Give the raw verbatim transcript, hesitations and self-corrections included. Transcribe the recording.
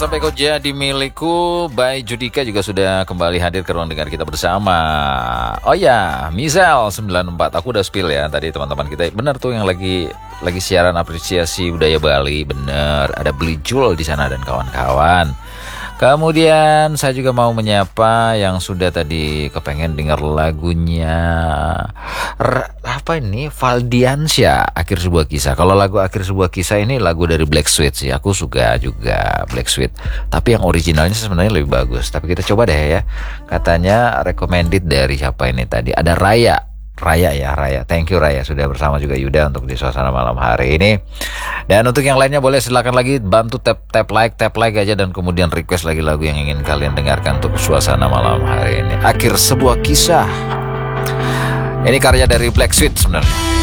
Sampai Kau Jadi Milikku by Judika juga sudah kembali hadir ke ruang dengar kita bersama. Oh ya, Misel sembilan empat. Aku udah spill ya tadi teman-teman kita. Bener tuh yang lagi lagi siaran apresiasi budaya Bali. Bener, ada Beli Jul di sana dan kawan-kawan. Kemudian saya juga mau menyapa yang sudah tadi kepengen dengar lagunya R- apa ini Valdiansyah, Akhir Sebuah Kisah. Kalau lagu Akhir Sebuah Kisah ini lagu dari Black Sweet sih, aku suka juga Black Sweet. Tapi yang originalnya sebenarnya lebih bagus. Tapi kita coba deh ya. Katanya recommended dari siapa ini tadi? Ada Raya. Raya ya, Raya. Thank you Raya sudah bersama juga Yuda untuk di suasana malam hari ini. Dan untuk yang lainnya boleh silakan lagi bantu tap tap like, tap like aja dan kemudian request lagi lagu yang ingin kalian dengarkan untuk suasana malam hari ini. Akhir Sebuah Kisah. Ini karya dari Black Sweet sebenarnya.